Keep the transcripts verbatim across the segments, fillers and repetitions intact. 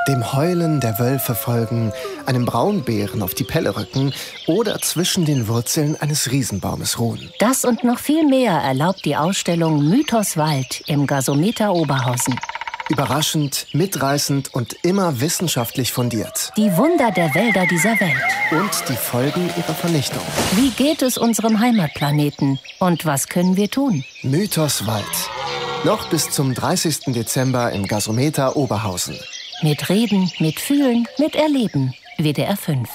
Dem Heulen der Wölfe folgen, einem Braunbären auf die Pelle rücken oder zwischen den Wurzeln eines Riesenbaumes ruhen. Das und noch viel mehr erlaubt die Ausstellung Mythos Wald im Gasometer Oberhausen. Überraschend, mitreißend und immer wissenschaftlich fundiert. Die Wunder der Wälder dieser Welt. Und die Folgen ihrer Vernichtung. Wie geht es unserem Heimatplaneten? Und was können wir tun? Mythos Wald. Noch bis zum dreißigsten Dezember im Gasometer Oberhausen. Mit Reden, mit Fühlen, mit Erleben. W D R fünf.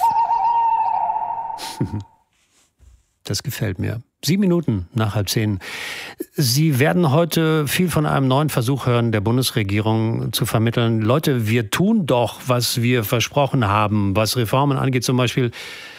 Das gefällt mir. Sieben Minuten nach halb zehn. Sie werden heute viel von einem neuen Versuch hören, der Bundesregierung zu vermitteln. Leute, wir tun doch, was wir versprochen haben, was Reformen angeht, zum Beispiel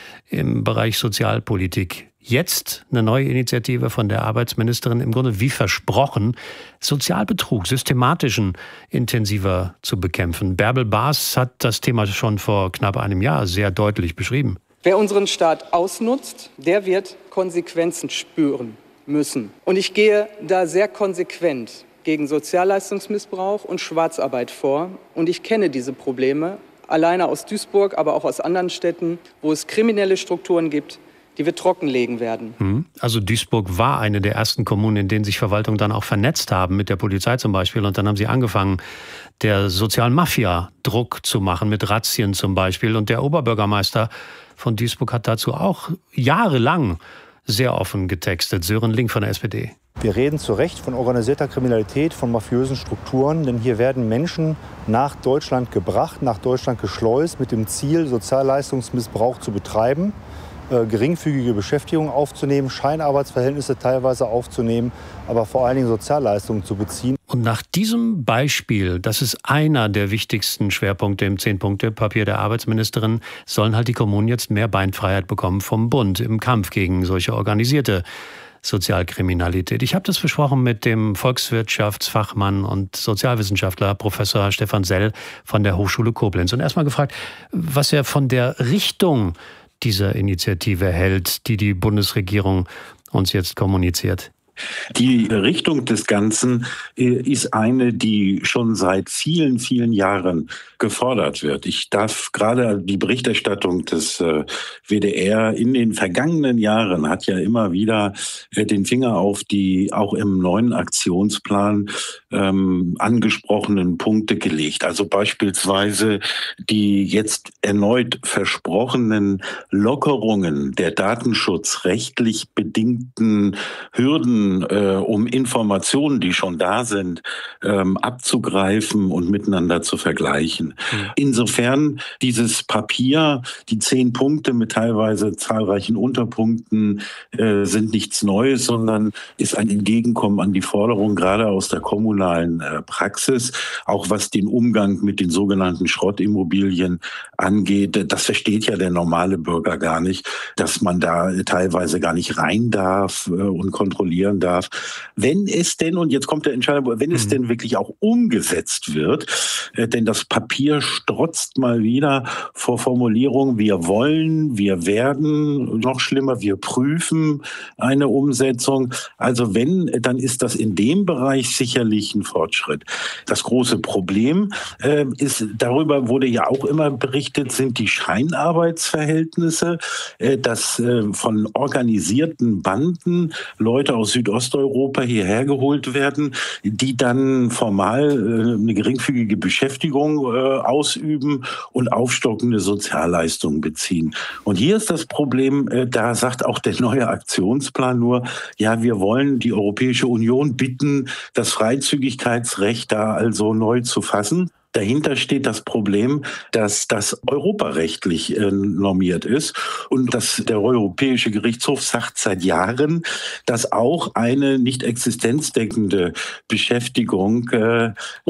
im Bereich Sozialpolitik. Jetzt eine neue Initiative von der Arbeitsministerin, im Grunde wie versprochen, Sozialbetrug, systematischen, intensiver zu bekämpfen. Bärbel Baas hat das Thema schon vor knapp einem Jahr sehr deutlich beschrieben. Wer unseren Staat ausnutzt, der wird Konsequenzen spüren müssen. Und ich gehe da sehr konsequent gegen Sozialleistungsmissbrauch und Schwarzarbeit vor. Und ich kenne diese Probleme alleine aus Duisburg, aber auch aus anderen Städten, wo es kriminelle Strukturen gibt, die wir trockenlegen werden. Also Duisburg war eine der ersten Kommunen, in denen sich Verwaltungen dann auch vernetzt haben, mit der Polizei zum Beispiel. Und dann haben sie angefangen, der sozialen Mafia Druck zu machen, mit Razzien zum Beispiel. Und der Oberbürgermeister von Duisburg hat dazu auch jahrelang sehr offen getextet. Sören Link von der S P D. Wir reden zu Recht von organisierter Kriminalität, von mafiösen Strukturen, denn hier werden Menschen nach Deutschland gebracht, nach Deutschland geschleust, mit dem Ziel, Sozialleistungsmissbrauch zu betreiben, äh, geringfügige Beschäftigung aufzunehmen, Scheinarbeitsverhältnisse teilweise aufzunehmen, aber vor allen Dingen Sozialleistungen zu beziehen. Und nach diesem Beispiel, das ist einer der wichtigsten Schwerpunkte im Zehn-Punkte-Papier der Arbeitsministerin, sollen halt die Kommunen jetzt mehr Beinfreiheit bekommen vom Bund im Kampf gegen solche organisierte Sozialkriminalität. Ich habe das besprochen mit dem Volkswirtschaftsfachmann und Sozialwissenschaftler Professor Stefan Sell von der Hochschule Koblenz. Und erstmal gefragt, was er von der Richtung dieser Initiative hält, die die Bundesregierung uns jetzt kommuniziert. Die Richtung des Ganzen ist eine, die schon seit vielen, vielen Jahren gefordert wird. Ich darf gerade die Berichterstattung des W D R in den vergangenen Jahren hat ja immer wieder den Finger auf die auch im neuen Aktionsplan ähm, angesprochenen Punkte gelegt. Also beispielsweise die jetzt erneut versprochenen Lockerungen der datenschutzrechtlich bedingten Hürden, Äh, um Informationen, die schon da sind, ähm, abzugreifen und miteinander zu vergleichen. Mhm. Insofern dieses Papier, die zehn Punkte mit teilweise zahlreichen Unterpunkten äh, sind nichts Neues, sondern ist ein Entgegenkommen an die Forderung gerade aus der kommunalen äh, Praxis, auch was den Umgang mit den sogenannten Schrottimmobilien angeht. Das versteht ja der normale Bürger gar nicht, dass man da teilweise gar nicht rein darf äh, und kontrollieren darf. Wenn es denn, und jetzt kommt der Entscheidung, wenn es mhm. denn wirklich auch umgesetzt wird, äh, denn das Papier strotzt mal wieder vor Formulierungen, wir wollen, wir werden, noch schlimmer, wir prüfen eine Umsetzung. Also wenn, dann ist das in dem Bereich sicherlich ein Fortschritt. Das große Problem äh, ist, darüber wurde ja auch immer berichtet, sind die Scheinarbeitsverhältnisse, äh, dass äh, von organisierten Banden Leute aus Südosteuropa hierher geholt werden, die dann formal äh, eine geringfügige Beschäftigung äh, ausüben und aufstockende Sozialleistungen beziehen. Und hier ist das Problem, äh, da sagt auch der neue Aktionsplan nur, ja, wir wollen die Europäische Union bitten, das Freizügigkeitsrecht da also neu zu fassen. Dahinter steht das Problem, dass das europarechtlich äh, normiert ist und dass der Europäische Gerichtshof sagt seit Jahren, dass auch eine nicht existenzdeckende Beschäftigung äh,